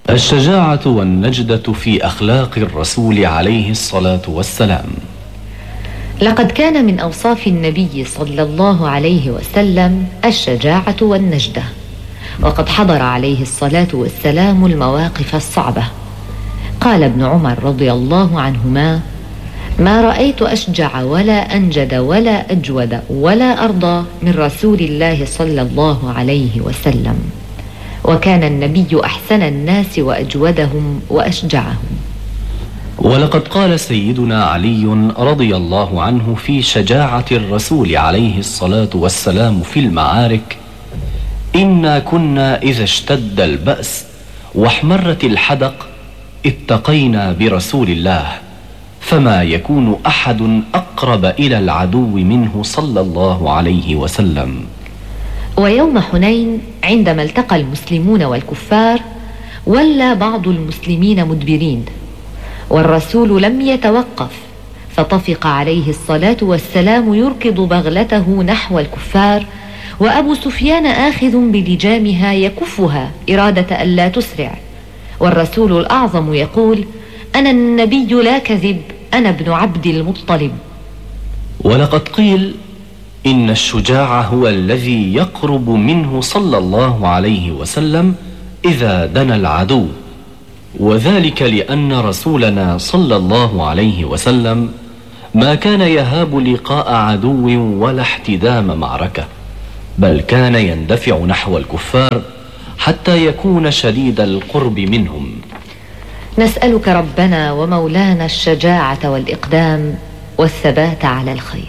الشجاعة والنجدة في أخلاق الرسول عليه الصلاة والسلام. لقد كان من أوصاف النبي صلى الله عليه وسلم الشجاعة والنجدة، وقد حضر عليه الصلاة والسلام المواقف الصعبة. قال ابن عمر رضي الله عنهما: ما رأيت أشجع ولا أنجد ولا أجود ولا أرضى من رسول الله صلى الله عليه وسلم، وكان النبي أحسن الناس وأجودهم وأشجعهم. ولقد قال سيدنا علي رضي الله عنه في شجاعة الرسول عليه الصلاة والسلام في المعارك: إنا كنا إذا اشتد البأس واحمرت الحدق اتقينا برسول الله، فما يكون أحد أقرب إلى العدو منه صلى الله عليه وسلم. ويوم حنين عندما التقى المسلمون والكفار ولى بعض المسلمين مدبرين، والرسول لم يتوقف، فطفق عليه الصلاة والسلام يركض بغلته نحو الكفار، وأبو سفيان آخذ بلجامها يكفها إرادة ألا تسرع، والرسول الأعظم يقول: أنا النبي لا كذب، أنا ابن عبد المطلب. ولقد قيل إن الشجاع هو الذي يقرب منه صلى الله عليه وسلم إذا دنا العدو، وذلك لأن رسولنا صلى الله عليه وسلم ما كان يهاب لقاء عدو ولا احتدام معركة، بل كان يندفع نحو الكفار حتى يكون شديد القرب منهم. نسألك ربنا ومولانا الشجاعة والإقدام والثبات على الخير.